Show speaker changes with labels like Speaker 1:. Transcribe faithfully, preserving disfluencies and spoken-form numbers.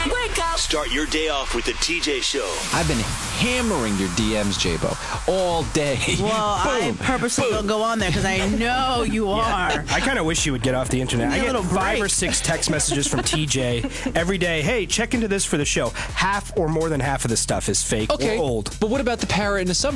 Speaker 1: Wake up.
Speaker 2: Start your day off with the T J Show.
Speaker 3: I've been hammering your D Ms, J-Bo, all day.
Speaker 4: Well, I purposely don't go on there because I know you are.
Speaker 5: I kind of wish you would get off the internet. I
Speaker 4: Need a
Speaker 5: get
Speaker 4: little
Speaker 5: five
Speaker 4: break.
Speaker 5: or six text messages from T J every day. Hey, check into this for the show. Half or more than half of the stuff is fake
Speaker 3: Okay,
Speaker 5: or old.
Speaker 3: but what about the parrot in the